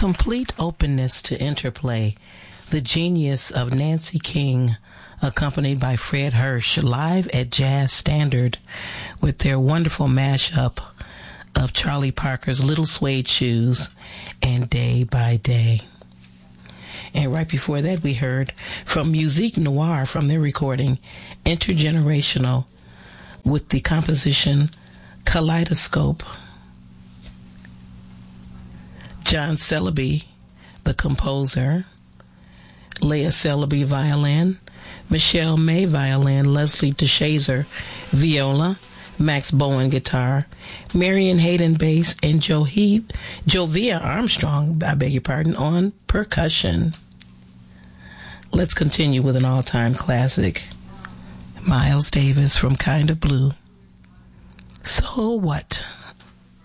Complete openness to interplay. The genius of Nancy King, accompanied by Fred Hirsch, live at Jazz Standard with their wonderful mashup of Charlie Parker's Little Suede Shoes and Day by Day. And right before that, we heard from Musique Noire from their recording Intergenerational with the composition Kaleidoscope. John Celebi, the composer, Leah Celebi, violin, Michelle May, violin, Leslie DeShazer, viola, Max Bowen, guitar, Marion Hayden, bass, and Jovia Armstrong, I beg your pardon, on percussion. Let's continue with an all-time classic, Miles Davis from Kind of Blue. So What?